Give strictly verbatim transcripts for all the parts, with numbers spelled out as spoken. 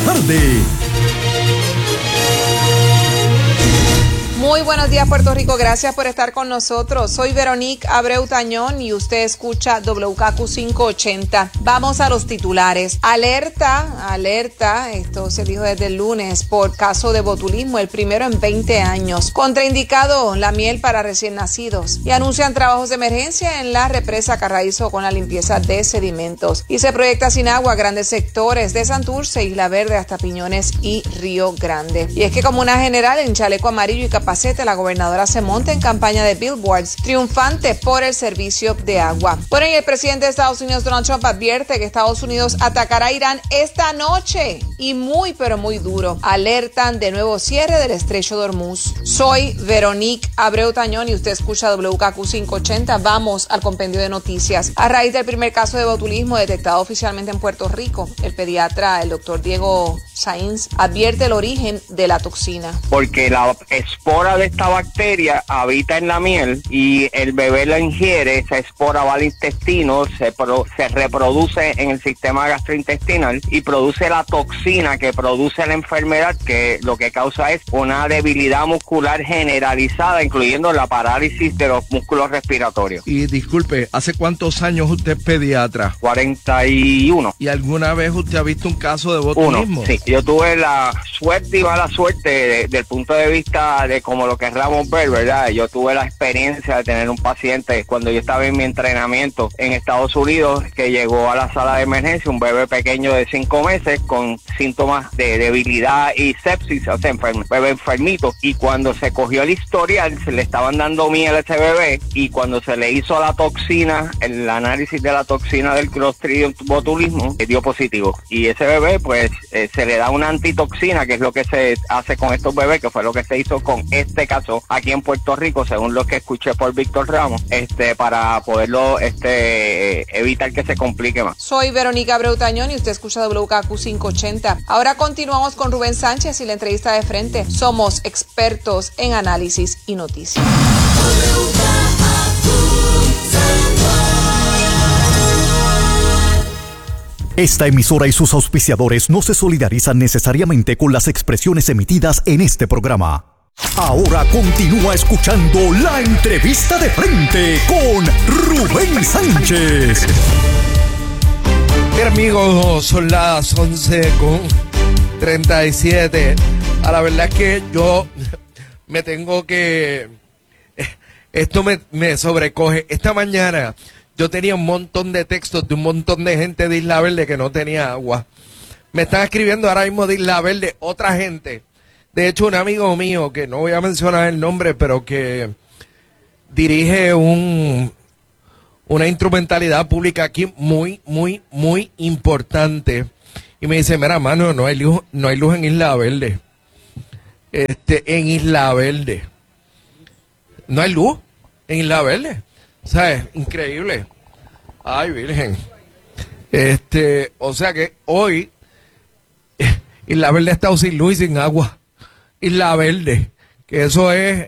tarde. Muy buenos días, Puerto Rico. Gracias por estar con nosotros. Soy Veronique Abreu Tañón y usted escucha W K Q quinientos ochenta. Vamos a los titulares. Alerta, alerta, esto se dijo desde el lunes, por caso de botulismo, el primero en veinte años. Contraindicado la miel para recién nacidos. Y anuncian trabajos de emergencia en la represa Carraízo con la limpieza de sedimentos. Y se proyecta sin agua grandes sectores de Santurce, Isla Verde hasta Piñones y Río Grande. Y es que como una general en chaleco amarillo y capacete, la gobernadora se monta en campaña de billboards, triunfante por el servicio de agua. Bueno, y el presidente de Estados Unidos, Donald Trump, advierte que Estados Unidos atacará a Irán esta noche y muy, pero muy duro. Alertan de nuevo cierre del estrecho de Hormuz. Soy Veronique Abreu Tañón y usted escucha W K Q quinientos ochenta. Vamos al compendio de noticias. A raíz del primer caso de botulismo detectado oficialmente en Puerto Rico, el pediatra, el doctor Diego Sainz, advierte el origen de la toxina. Porque la espora de esta bacteria habita en la miel y el bebé la ingiere, esa espora va al intestino, se, pro, se reproduce en el sistema gastrointestinal y produce la toxina que produce la enfermedad, que lo que causa es una debilidad muscular generalizada, incluyendo la parálisis de los músculos respiratorios. Y disculpe, ¿hace cuántos años usted es pediatra? cuarenta y uno. ¿Y alguna vez usted ha visto un caso de botulismo? Uno, sí. Yo tuve la suerte y mala suerte de, del punto de vista de como lo querramos ver, ¿verdad? Yo tuve la experiencia de tener un paciente cuando yo estaba en mi entrenamiento en Estados Unidos que llegó a la sala de emergencia, un bebé pequeño de cinco meses con síntomas de debilidad y sepsis, o sea, enfermo, bebé enfermito, y cuando se cogió el historial se le estaban dando miel a ese bebé y cuando se le hizo la toxina, el análisis de la toxina del Clostridium botulismo, dio positivo, y ese bebé pues eh, se le da una antitoxina, que es lo que se hace con estos bebés, que fue lo que se hizo con este caso aquí en Puerto Rico, según lo que escuché por Víctor Ramos, este para poderlo este evitar que se complique más. Soy Verónica Abreu Tañón y usted escucha W K Q quinientos ochenta. Ahora continuamos con Rubén Sánchez y la entrevista de frente. Somos expertos en análisis y noticias. Esta emisora y sus auspiciadores no se solidarizan necesariamente con las expresiones emitidas en este programa. Ahora continúa escuchando la entrevista de frente con Rubén Sánchez. Mira, amigos, son las once con treinta y siete. A la verdad es que yo me tengo que... Esto me, me sobrecoge. Esta mañana yo tenía un montón de textos de un montón de gente de Isla Verde que no tenía agua. Me están escribiendo ahora mismo de Isla Verde otra gente. De hecho, un amigo mío, que no voy a mencionar el nombre, pero que dirige un, una instrumentalidad pública aquí muy, muy, muy importante. Y me dice, mira, mano, no hay luz, no hay luz en Isla Verde. Este, en Isla Verde. No hay luz en Isla Verde. ¿Sabes? Increíble. Ay, virgen. Este, o sea que hoy Isla Verde ha estado sin luz y sin agua. Isla Verde, que eso es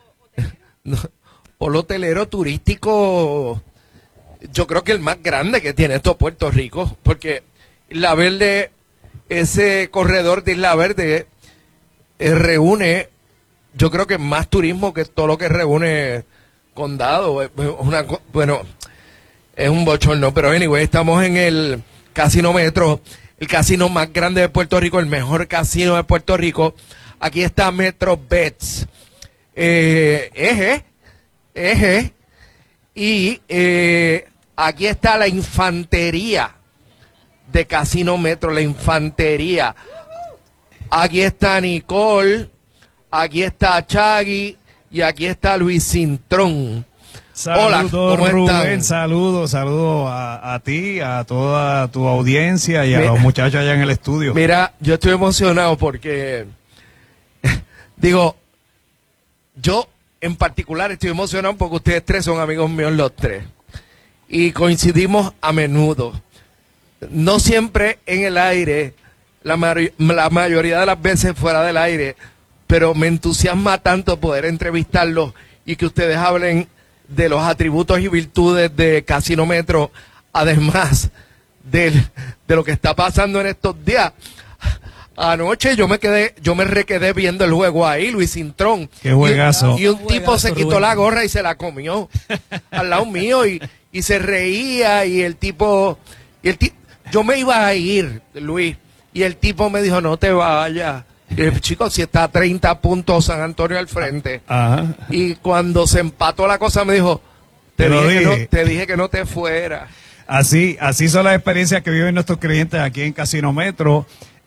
polo hotelero turístico, yo creo que el más grande que tiene esto Puerto Rico, porque Isla Verde, ese corredor de Isla Verde eh, reúne, yo creo que más turismo que todo lo que reúne Condado. Una, bueno, es un bochorno, pero anyway, estamos en el Casino Metro, el casino más grande de Puerto Rico, el mejor casino de Puerto Rico. Aquí está Metro Bets, eh, eje, eje, y eh, aquí está la infantería de Casino Metro, la infantería. Aquí está Nicole, aquí está Chagui y aquí está Luis Cintrón. Saludos, hola, ¿cómo Rubén, están? saludos, saludos a, a ti, a toda tu audiencia y a mira, los muchachos allá en el estudio. Mira, yo estoy emocionado porque... Digo, yo en particular estoy emocionado porque ustedes tres son amigos míos los tres. Y coincidimos a menudo. No siempre en el aire, la, mar- la mayoría de las veces fuera del aire, pero me entusiasma tanto poder entrevistarlos y que ustedes hablen de los atributos y virtudes de Casino Metro, además del, de lo que está pasando en estos días. anoche yo me quedé, yo me requedé viendo el juego ahí, Luis Cintrón. Qué juegazo. Y, y un tipo se quitó la gorra y se la comió al lado mío y, y se reía y el tipo, y el ti, yo me iba a ir, Luis, y el tipo me dijo, no te vayas. Y el chico, si está a treinta puntos San Antonio al frente. Ajá. Y cuando se empató la cosa me dijo, te, Te lo dije, que dije. no, te dije que no te fuera. Así, así son las experiencias que viven nuestros clientes aquí en Casino Metro.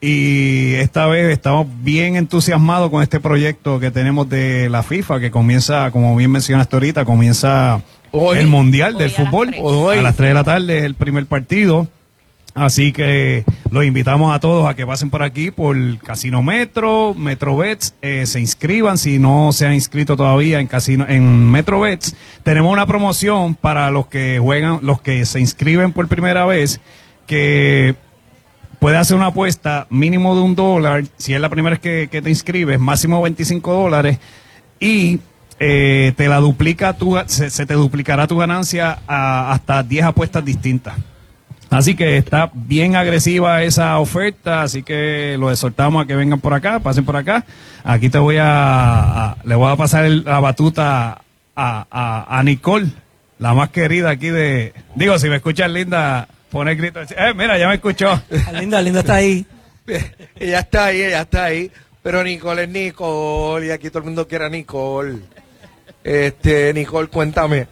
Y esta vez estamos bien entusiasmados con este proyecto que tenemos de la FIFA, que comienza, como bien mencionaste ahorita, comienza Hoy. el Mundial Hoy del a las Fútbol. tres. Hoy. A las tres de la tarde es el primer partido. Así que los invitamos a todos a que pasen por aquí por Casino Metro, MetroBets, eh, se inscriban si no se han inscrito todavía en Casino, en MetroBets. Tenemos una promoción para los que juegan, los que se inscriben por primera vez, que puede hacer una apuesta mínimo de un dólar, si es la primera vez que, que te inscribes, máximo veinticinco dólares, y eh, te la duplica tu, se, se te duplicará tu ganancia a hasta diez apuestas distintas. Así que está bien agresiva esa oferta, así que los exhortamos a que vengan por acá, pasen por acá. Aquí te voy a, a le voy a pasar el- la batuta a, a, a Nicole, la más querida aquí de, digo, si me escuchas linda, pone el grito, eh, mira, ya me escuchó. Linda, Linda está ahí. Ella está ahí, ella está ahí. Pero Nicole es Nicole y aquí todo el mundo quiere a Nicole. Este, Nicole, cuéntame.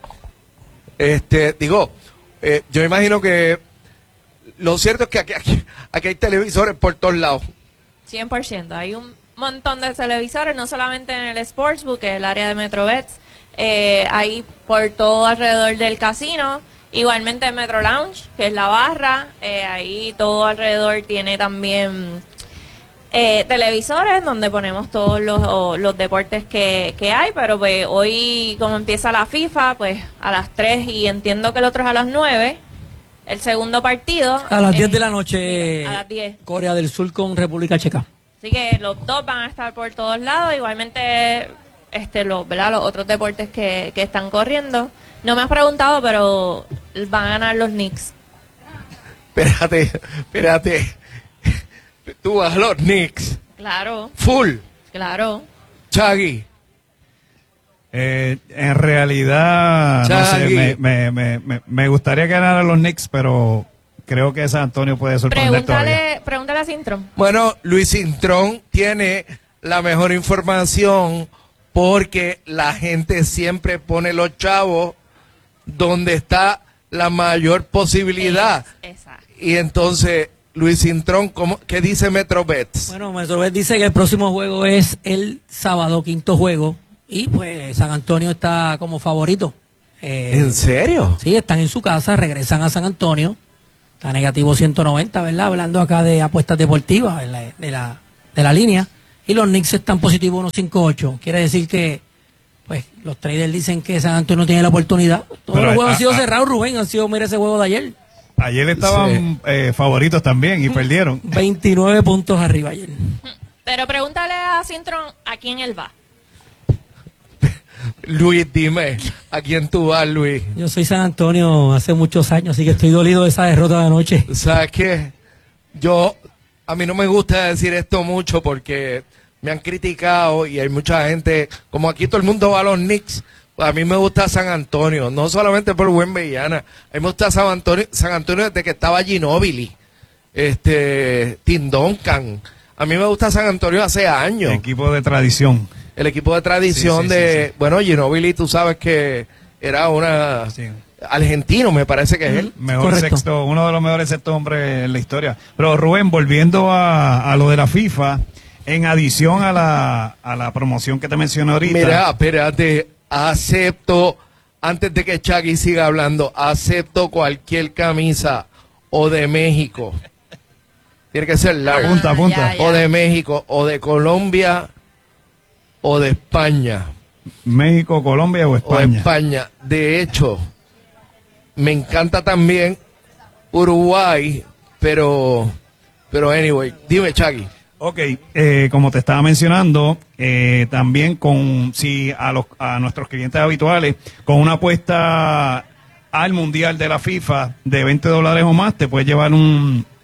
Este, digo, eh, yo imagino que lo cierto es que aquí, aquí, aquí hay televisores por todos lados. cien por ciento. Hay un montón de televisores, no solamente en el Sportsbook, que es el área de MetroBets, eh, hay por todo alrededor del casino. Igualmente en Metro Lounge, que es la barra, eh, ahí todo alrededor tiene también eh, televisores donde ponemos todos los, o- los deportes que, que hay, pero pues hoy como empieza la FIFA, pues a las tres y entiendo que el otro es a las nueve, el segundo partido. A las diez eh, de la noche, a las diez. Corea del Sur con República Checa. Así que los dos van a estar por todos lados, igualmente este los, ¿verdad? Los otros deportes que, que están corriendo. No me has preguntado, pero van a ganar los Knicks. Espérate, espérate. Tú vas a los Knicks. Claro, Full. claro. Chagui. Eh, en realidad, no sé, Chagui. me, me, me, me- me gustaría ganar a los Knicks, pero creo que San Antonio puede sorprender todavía. Pregúntale, pregúntale a Sintron. Bueno, Luis Cintrón tiene la mejor información porque la gente siempre pone los chavos donde está la mayor posibilidad. Es- Exacto. Y entonces, Luis Cintrón, ¿cómo, ¿qué dice MetroBets? Bueno, MetroBet dice que el próximo juego es el sábado, quinto juego. Y pues San Antonio está como favorito. Eh, ¿En serio? Sí, están en su casa, regresan a San Antonio. Está negativo ciento noventa, ¿verdad? Hablando acá de apuestas deportivas en la- de, la, de la línea. Y los Knicks están positivos uno cinco ocho. Quiere decir que pues los traders dicen que San Antonio tiene la oportunidad. Todos Pero, los juegos a- han sido a- cerrados, Rubén. Han sido, mira ese juego de ayer. Ayer estaban eh, favoritos también y perdieron. veintinueve puntos arriba ayer. Pero pregúntale a Sintron a quién él va. Luis, dime, ¿a quién tú vas, Luis? Yo soy San Antonio hace muchos años, así que estoy dolido de esa derrota de anoche. ¿Sabes qué? Yo, a mí no me gusta decir esto mucho porque me han criticado y hay mucha gente, como aquí todo el mundo va a los Knicks, pues a mí me gusta San Antonio, no solamente por buen Villana, a mí me gusta San Antonio, San Antonio desde que estaba Ginóbili, este, Tim Duncan, a mí me gusta San Antonio hace años. Equipo de tradición. El equipo de tradición Sí, sí, de, sí, sí. bueno, Ginóbili, tú sabes que era una Sí. argentino, me parece que es él. Mejor Correcto. sexto, uno de los mejores sexto hombres en la historia. Pero Rubén, volviendo a, a lo de la FIFA, en adición a la, a la promoción que te mencioné ahorita. Mira, espérate, acepto, antes de que Chagui siga hablando, acepto cualquier camisa o de México. Tiene que ser larga. Apunta, apunta. Ya, ya. O de México, o de Colombia, o de España. México, Colombia o O de España. España. De hecho, me encanta también Uruguay, pero, pero anyway, dime, Chagui. Ok, eh, como te estaba mencionando, eh, también con si a los a nuestros clientes habituales, con una apuesta al Mundial de la FIFA de veinte dólares o más, te puedes llevar un,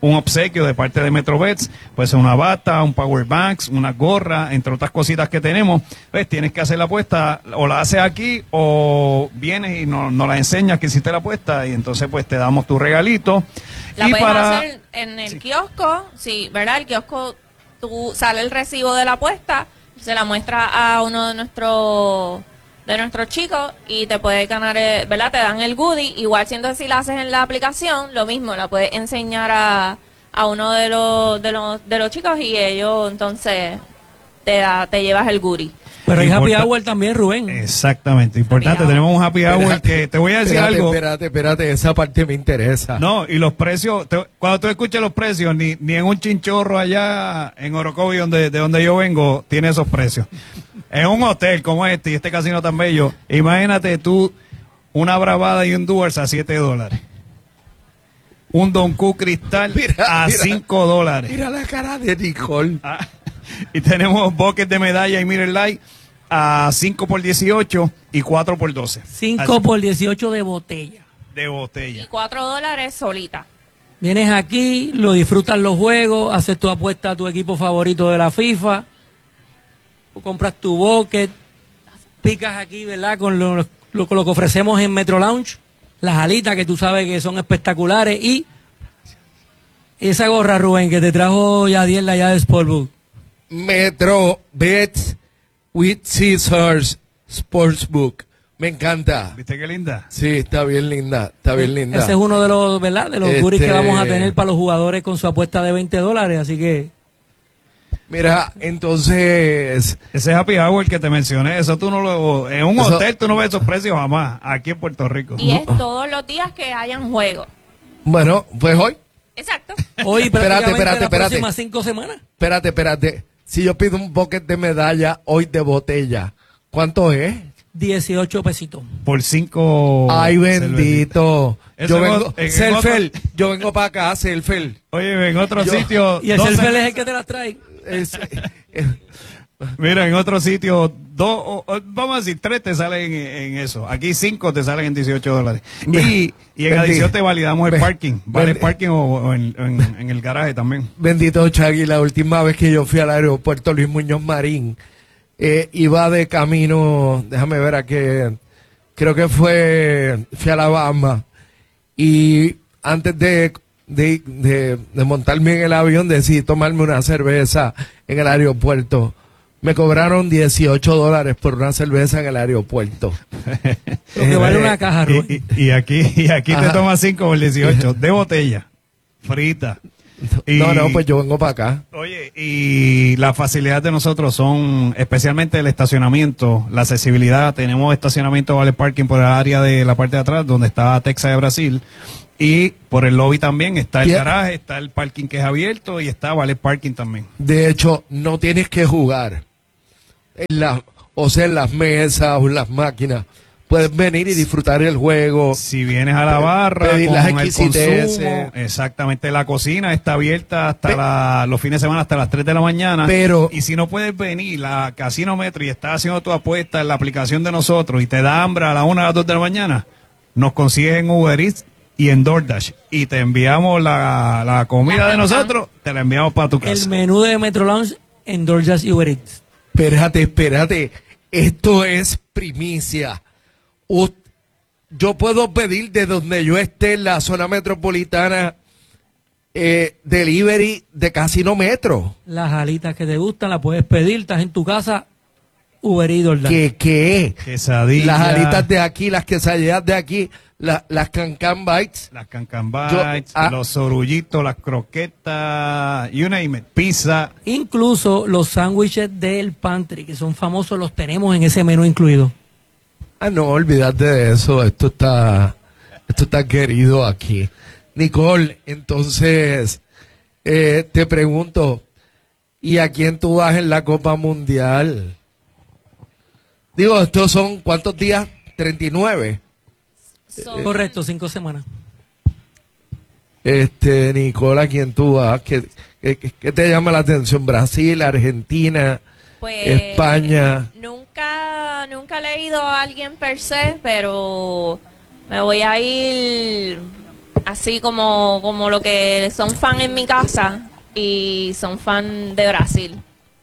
un obsequio de parte de Metrobets, pues una bata, un power bank, una gorra, entre otras cositas que tenemos. Pues tienes que hacer la apuesta, o la haces aquí, o vienes y nos no la enseñas que hiciste la apuesta, y entonces pues te damos tu regalito. La y puedes para... hacer en el Sí. kiosco, sí, ¿verdad? El kiosco, tú sale el recibo de la apuesta, se la muestra a uno de nuestros de nuestros chicos y te puede ganar, eh, ¿verdad? Te dan el goodie. Igual siendo si la haces en la aplicación, lo mismo, la puedes enseñar a, a uno de los, de los de los chicos y ellos entonces te da, te llevas el goodie. Pero hay happy Importa- hour también, Rubén. Exactamente, importante, Happy hour. tenemos un happy hour Espérate, que te voy a decir espérate, algo. Espérate, espérate, esa parte me interesa. No, y los precios, te- cuando tú escuchas los precios, ni, ni en un chinchorro allá en Orocovi, donde, de donde yo vengo, tiene esos precios. En un hotel como este y este casino tan bello, imagínate tú una bravada y un Duers a siete dólares. Un Don Q Cristal Mira, a mira. cinco dólares. Mira la cara de Nicole. Ah, y tenemos buckets de medalla y Miller Light a cinco por dieciocho y cuatro por doce. cinco por dieciocho de botella. De Y botella. cuatro dólares solita. Vienes aquí, lo disfrutas los juegos, haces tu apuesta a tu equipo favorito de la FIFA, tú compras tu bucket, picas aquí, ¿verdad? Con lo, lo, con lo que ofrecemos en Metro Lounge, las alitas que tú sabes que son espectaculares y esa gorra, Rubén, que te trajo Yadiel allá de Sportbook. Metro Bets with Scissors Sportsbook. Me encanta. ¿Viste qué linda? Sí, está bien linda, está bien linda. Ese es uno de los, ¿verdad? De los Este- goodies que vamos a tener para los jugadores con su apuesta de veinte dólares, así que Mira, entonces, Ese happy hour que te mencioné, eso tú no lo... En un Eso- hotel tú no ves esos precios jamás, aquí en Puerto Rico. Y es todos los días que hayan juego. bueno, pues hoy, Exacto. hoy Espérate, prácticamente espérate, las espérate. próximas cinco semanas. espérate, espérate. Si yo pido un bucket de medalla hoy de botella, ¿cuánto es? dieciocho pesitos. Por cinco... Ay, cervecitas. bendito. Ese Yo en vengo, otro- en- en Selfel, otro- yo vengo para acá, Selfel. Oye, en otro Yo- sitio... Y el dos selfie cer- es el que te las trae. Es- eh, Mira, en otro sitio, dos, o- o- vamos a decir, tres te salen en, en eso. Aquí cinco te salen en dieciocho dólares. Y, y en Bendi- adición te validamos el Be- parking. Vale el Bendi- parking o, o en, en- en el garaje también. Bendito Chagui, la última vez que yo fui al aeropuerto Luis Muñoz Marín, eh, iba de camino, déjame ver a qué, creo que fue, fui a Alabama, y antes de, de, de, de montarme en el avión decidí tomarme una cerveza en el aeropuerto. Me cobraron dieciocho dólares por una cerveza en el aeropuerto. Lo que vale una caja, Rubén. Y, y- y aquí, y aquí te Ajá. tomas cinco por dieciocho de botella, frita. Y- No, no, pues yo vengo para acá. Oye, y la facilidad de nosotros son especialmente el estacionamiento, la accesibilidad. Tenemos estacionamiento vale parking por el área de la parte de atrás, donde está Texas de Brasil. Y por el lobby también está el Bien. garaje, está el parking que es abierto y está vale parking también. De hecho, no tienes que jugar en la, o sea, en las mesas o en las máquinas. Puedes venir y disfrutar el juego. Si vienes a la barra, Pedir con las el exquisiteces. consumo, exactamente, la cocina está abierta hasta Pe- la- los fines de semana hasta las tres de la mañana. Pero- y si no puedes venir, la Casino Metro y estás haciendo tu apuesta en la aplicación de nosotros y te da hambre a la una a las dos de la mañana, nos consigues en Uber Eats y en DoorDash y te enviamos la, la comida de nosotros, te la enviamos para tu El casa. menú de Metro Lounge en DoorDash y Uber Eats. Espérate, espérate. Esto es primicia. U- yo puedo pedir de donde yo esté en la zona metropolitana eh, delivery de Casino Metro. Las alitas que te gustan las puedes pedir, estás en tu casa, Uber Eats, DoorDash. ¿Qué qué? Quesadilla, Las alitas de aquí, las quesadillas de aquí, la- las cancan bites. las cancan Yo- bites, ah. los sorullitos, las croquetas, you name it, pizza. Incluso los sándwiches del pantry, que son famosos, los tenemos en ese menú incluido. Ah, no, olvídate de eso. Esto está, esto está querido aquí. Nicole, entonces, eh, te pregunto, ¿y a quién tú vas en la Copa Mundial? Digo, estos son, ¿cuántos días? treinta y nueve. Son- Correcto, cinco semanas. Este, Nicole, ¿a quién tú vas? ¿Qué, qué, qué te llama la atención? ¿Brasil, Argentina, Pues, España? Nunca, nunca he leído a alguien per se, pero me voy a ir así como, como lo que son fan en mi casa y son fan de Brasil.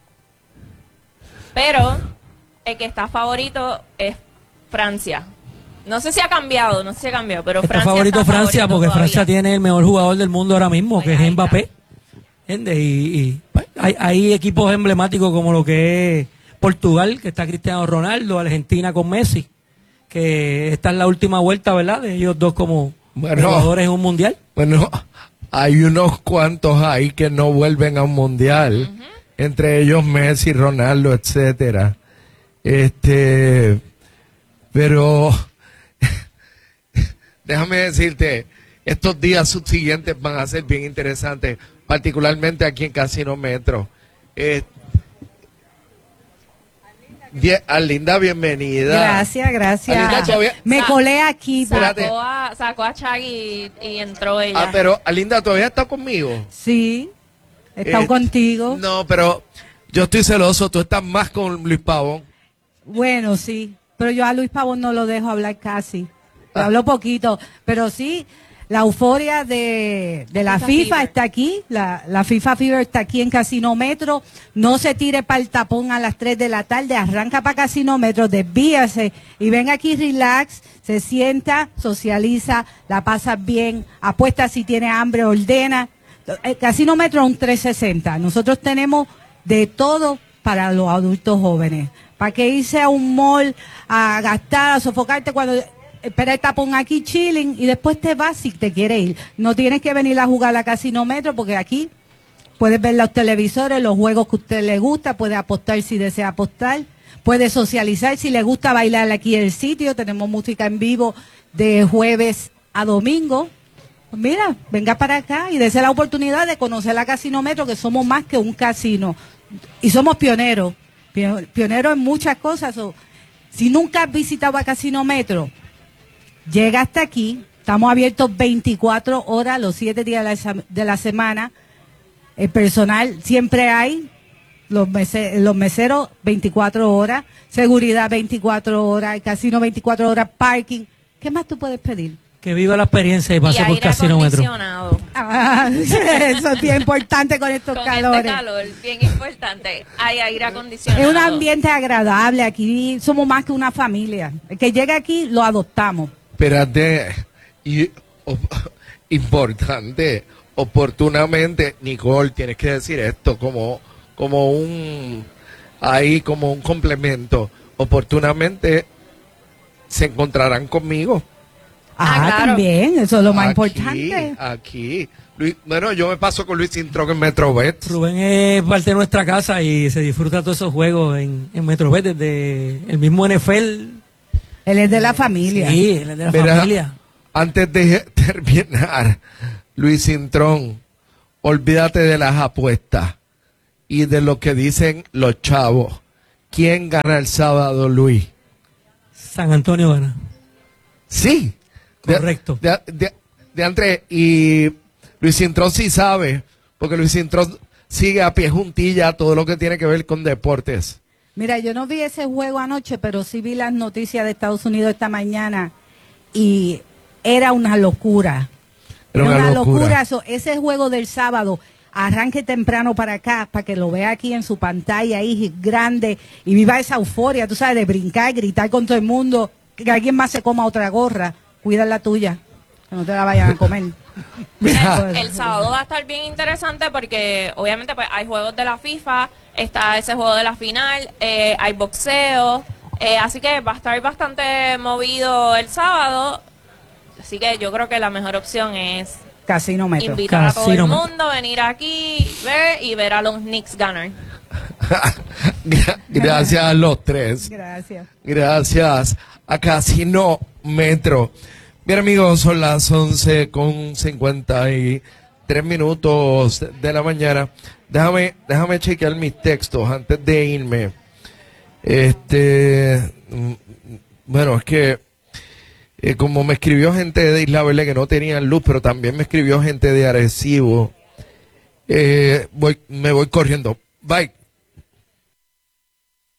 Pero el que está favorito es Francia. No sé si ha cambiado, no sé si ha cambiado, pero Está Francia favorito está Francia favorito porque todavía. Francia tiene el mejor jugador del mundo ahora mismo, Pues que ahí es Mbappé. ¿Entiendes? Y, y pues, hay, hay equipos emblemáticos como lo que es Portugal, que está Cristiano Ronaldo, Argentina con Messi, que esta es la última vuelta, ¿verdad? De ellos dos como Bueno. jugadores en un mundial. Bueno, hay unos cuantos ahí que no vuelven a un mundial, uh-huh. entre ellos Messi, Ronaldo, etcétera. Este, pero déjame decirte, estos días subsiguientes van a ser bien interesantes, particularmente aquí en Casino Metro. Eh, bien, Arlinda, bienvenida. Gracias, gracias. Arlinda, todavía- Me Sa- colé aquí. Espérate. Sacó a, sacó a Chagui y, y entró ella. Ah, pero Arlinda, ¿todavía está conmigo? Sí, he estado Eh, contigo. No, pero yo estoy celoso, tú estás más con Luis Pavón. Bueno, sí, pero yo a Luis Pavón no lo dejo hablar casi. Le Ah. hablo poquito, pero sí, la euforia de, de la FIFA FIFA Fever. está aquí, la, la FIFA Fever está aquí en Casino Metro. No se tire para el tapón a las tres de la tarde, arranca para Casino Metro, desvíase y ven aquí relax, se sienta, socializa, la pasa bien, apuesta si tiene hambre, ordena. El Casino Metro es un trescientos sesenta. Nosotros tenemos de todo para los adultos jóvenes. ¿Para qué irse a un mall a gastar, a sofocarte cuando espera el tapón aquí chilling y después te vas si te quieres ir? No tienes que venir a jugar a Casino Metro porque aquí puedes ver los televisores, los juegos que a usted le gusta, puede apostar si desea apostar, puede socializar si le gusta bailar aquí en el sitio. Tenemos música en vivo de jueves a domingo. Pues mira, venga para acá y dése la oportunidad de conocer la Casino Metro, que somos más que un casino y somos pioneros, pio- pioneros en muchas cosas. So, si nunca has visitado a Casino Metro, llega hasta aquí. Estamos abiertos veinticuatro horas, los siete días de la, sema- de la semana. El personal siempre hay, los, mese- los meseros veinticuatro horas, seguridad veinticuatro horas, el casino veinticuatro horas, parking. ¿Qué más tú puedes pedir? Que viva la experiencia y y pase por aire Casino Metro. acondicionado. Ah, eso es bien importante con estos Con calores. este calor, bien importante. Hay aire acondicionado. Es un ambiente agradable, aquí somos más que una familia. El que llega aquí lo adoptamos. Espérate, y, o- importante, oportunamente, Nicole, tienes que decir esto como, como un, ahí como un complemento. Oportunamente se encontrarán conmigo. Ah, Ah, claro. también, eso es lo más Aquí, importante. Aquí. Luis, bueno, yo me paso con Luis Intron en Metrobet. Rubén es parte de nuestra casa y se disfruta todos esos juegos en, en Metrobet, desde el mismo N F L. Él es de la familia. Sí, él es de la Mira, familia. antes de terminar, Luis Intrón, olvídate de las apuestas y de lo que dicen los chavos. ¿Quién gana el sábado, Luis? San Antonio gana. Sí. De- Correcto. De, de, de Andrés, y Luis Intrón sí sabe, porque Luis Intrón sigue a pie juntilla todo lo que tiene que ver con deportes. Mira, yo no vi ese juego anoche, pero sí vi las noticias de Estados Unidos esta mañana y era una locura. Era una locura. Eso, ese juego del sábado, arranque temprano para acá, para que lo vea aquí en su pantalla ahí grande y viva esa euforia, tú sabes, de brincar, gritar con todo el mundo, que alguien más se coma otra gorra. Cuida la tuya, que no te la vayan a comer. Mira, El sábado va a estar bien interesante porque obviamente pues hay juegos de la FIFA, está ese juego de la final, eh, hay boxeo, eh, así que va a estar bastante movido el sábado, así que yo creo que la mejor opción es Casino Metro. invitar a todo Casino el Metro. mundo, venir aquí, ver y ver a los Knicks ganar. gra- gracias a los tres. Gracias. Gracias a Casino Metro. Bien, amigos, son las once con cincuenta y tres minutos de la mañana. Déjame, déjame chequear mis textos antes de irme. Este, mm, bueno, es que eh, como me escribió gente de Isla Verde que no tenían luz, pero también me escribió gente de Arecibo. Eh, voy, me voy corriendo. Bye.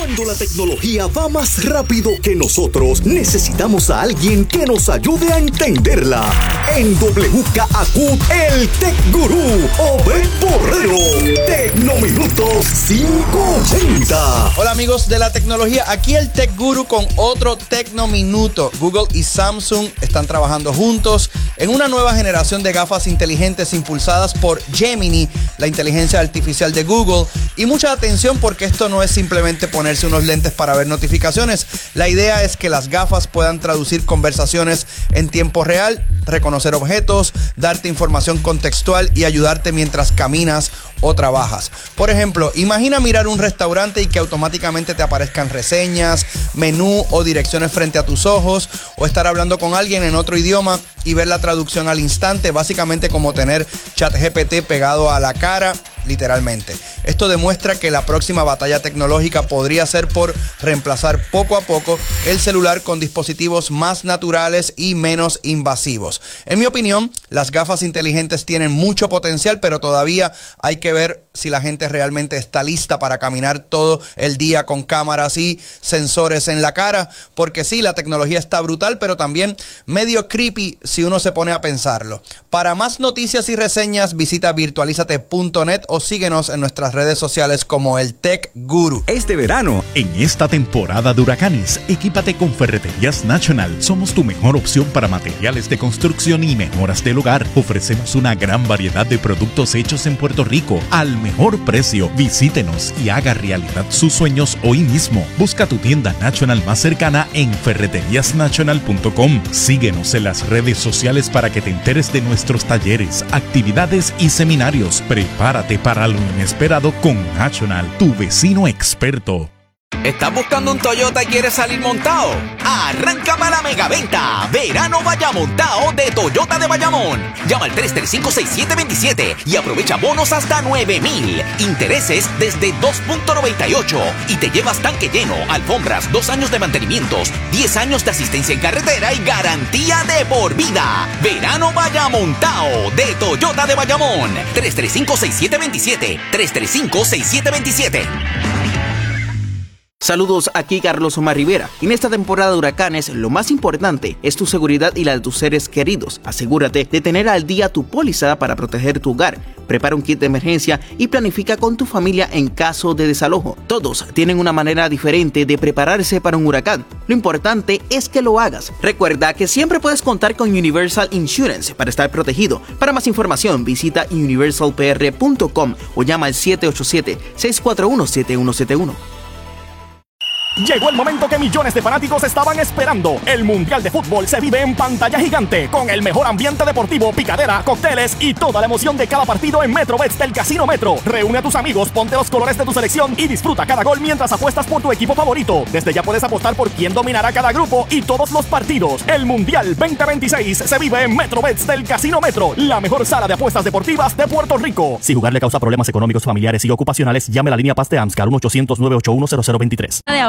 Cuando la tecnología va más rápido que nosotros, necesitamos a alguien que nos ayude a entenderla. En W K A Q, el Tech Gurú, Obed Borrero. Tecnominutos quinientos ochenta. Hola amigos de la tecnología, aquí el Tech Guru con otro Tecnominuto. Google y Samsung están trabajando juntos en una nueva generación de gafas inteligentes impulsadas por Gemini, la inteligencia artificial de Google. Y mucha atención porque esto no es simplemente ponerse unos lentes para ver notificaciones. La idea es que las gafas puedan traducir conversaciones en tiempo real, reconocer objetos, darte información contextual y ayudarte mientras caminas o trabajas. Por ejemplo, imagina mirar un restaurante y que automáticamente te aparezcan reseñas, menú o direcciones frente a tus ojos, o estar hablando con alguien en otro idioma y ver la traducción al instante, básicamente como tener ChatGPT pegado a la cara, literalmente. Esto demuestra que la próxima batalla tecnológica podría ser por reemplazar poco a poco el celular con dispositivos más naturales y menos invasivos. En mi opinión, las gafas inteligentes tienen mucho potencial, pero todavía hay que ver si la gente realmente está lista para caminar todo el día con cámaras y sensores en la cara, porque sí, la tecnología está brutal, pero también medio creepy si uno se pone a pensarlo. Para más noticias y reseñas, visita virtualizate punto net o síguenos en nuestras redes sociales como el Tech Guru. Este verano, en esta temporada de huracanes, equípate con Ferreterías National. Somos tu mejor opción para materiales de construcción y mejoras del hogar. Ofrecemos una gran variedad de productos hechos en Puerto Rico al mejor precio. Visítenos y haga realidad sus sueños hoy mismo. Busca tu tienda National más cercana en ferreterías national punto com. Síguenos en las redes sociales para que te enteres de nuestros talleres, actividades y seminarios. Prepárate para lo inesperado con National, tu vecino experto. ¿Estás buscando un Toyota y quieres salir montado? Arranca para la megaventa Verano Vaya Montado de Toyota de Bayamón. Llama al tres tres cinco, seis siete dos siete y aprovecha bonos hasta nueve mil, intereses desde dos punto noventa y ocho y te llevas tanque lleno, alfombras, dos años de mantenimientos, diez años de asistencia en carretera y garantía de por vida. Verano Vaya Montado de Toyota de Bayamón. tres tres cinco, seis siete dos siete, tres tres cinco, seis siete dos siete. Saludos, aquí Carlos Omar Rivera. En esta temporada de huracanes, lo más importante es tu seguridad y la de tus seres queridos. Asegúrate de tener al día tu póliza para proteger tu hogar. Prepara un kit de emergencia y planifica con tu familia en caso de desalojo. Todos tienen una manera diferente de prepararse para un huracán. Lo importante es que lo hagas. Recuerda que siempre puedes contar con Universal Insurance para estar protegido. Para más información, visita universal p r punto com o llama al siete ocho siete, seis cuatro uno, siete uno siete uno. Llegó el momento que millones de fanáticos estaban esperando. El Mundial de Fútbol se vive en pantalla gigante, con el mejor ambiente deportivo, picadera, cócteles y toda la emoción de cada partido en MetroBets del Casino Metro. Reúne a tus amigos, ponte los colores de tu selección y disfruta cada gol mientras apuestas por tu equipo favorito. Desde ya puedes apostar por quién dominará cada grupo y todos los partidos. El Mundial veinte veintiséis se vive en MetroBets del Casino Metro, la mejor sala de apuestas deportivas de Puerto Rico. Si jugar le causa problemas económicos, familiares y ocupacionales, llame a la línea Paz de AMSCAR uno ochocientos, nueve ocho uno, cero cero dos tres.